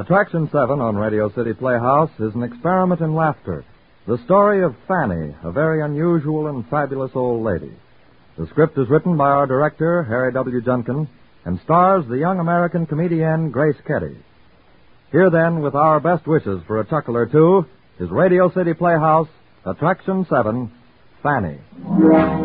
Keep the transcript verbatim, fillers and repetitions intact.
Attraction seven on Radio City Playhouse is an experiment in laughter. The story of Fanny, a very unusual and fabulous old lady. The script is written by our director, Harry W. Junkin, and stars the young American comedienne Grace Kelly. Here then, with our best wishes for a chuckle or two, is Radio City Playhouse, Attraction seven, Fanny.